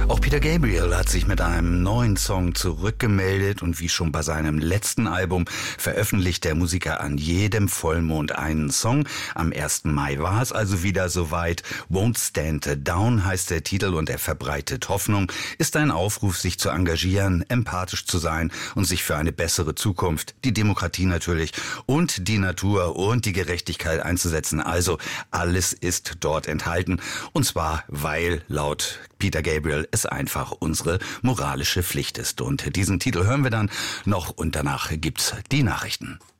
Auch Peter Gabriel hat sich mit einem neuen Song zurückgemeldet und wie schon bei seinem letzten Album veröffentlicht der Musiker an jedem Vollmond einen Song. Am 1. Mai war es also wieder soweit. Won't Stand Down heißt der Titel und er verbreitet Hoffnung, ist ein Aufruf, sich zu engagieren, empathisch zu sein und sich für eine bessere Zukunft, die Demokratie natürlich und die Natur und die Gerechtigkeit einzusetzen. Also alles ist dort enthalten und zwar, weil laut Peter Gabriel es einfach unsere moralische Pflicht ist. Und diesen Titel hören wir dann noch und danach gibt's die Nachrichten.